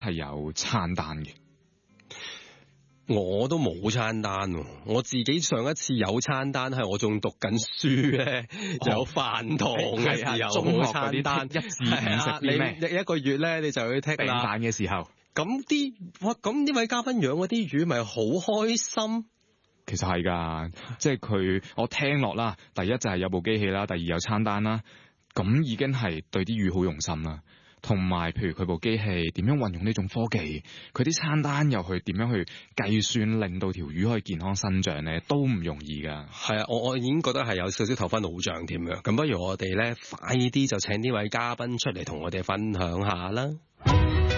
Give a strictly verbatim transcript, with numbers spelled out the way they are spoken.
係有餐單嘅。 我都冇餐單，我自己上一次有餐單係我仲讀緊書咧，哦、有飯堂嘅時候，中學餐單一至五食啲咩？你一個月咧，你就去剔啦。 飯嘅時候， 咁啲哇，咁呢位嘉賓養嗰啲魚咪好開心？ 其實係㗎，即係佢我聽落啦，第一就係有部機器啦，第二有餐單啦，咁已經係對啲魚好用心啦。同埋，譬如佢部機器點樣運用呢種科技，佢啲餐單又去點樣去計算，令到條魚可以健康生長咧，都唔容易噶。 係啊，我我已經覺得係有少少頭昏腦脹添嘅。咁不如我哋咧快啲就請呢位嘉賓出嚟同我哋分享下啦。